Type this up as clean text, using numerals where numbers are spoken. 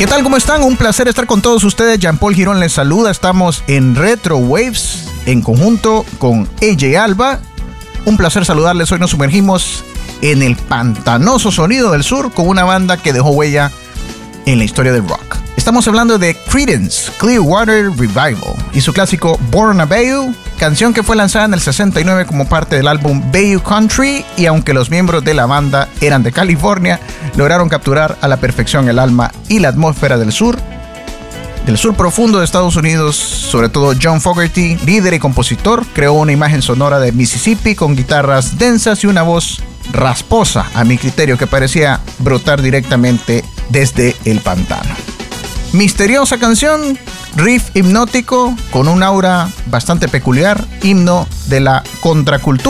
¿Qué tal? ¿Cómo están? Un placer estar con todos ustedes. Jean-Paul Girón les saluda. Estamos en Retro Waves en conjunto con AJ Alba. Un placer saludarles. Hoy nos sumergimos en el pantanoso sonido del sur con una banda que dejó huella en la historia del rock. Estamos hablando de Creedence Clearwater Revival y su clásico Born a Bayou, canción que fue lanzada en el 69 como parte del álbum Bayou Country, y aunque los miembros de la banda eran de California, lograron capturar a la perfección el alma y la atmósfera del sur profundo de Estados Unidos. Sobre todo John Fogerty, líder y compositor, creó una imagen sonora de Mississippi con guitarras densas y una voz rasposa, a mi criterio, que parecía brotar directamente desde el pantano. Misteriosa canción, riff hipnótico con un aura bastante peculiar, himno de la contracultura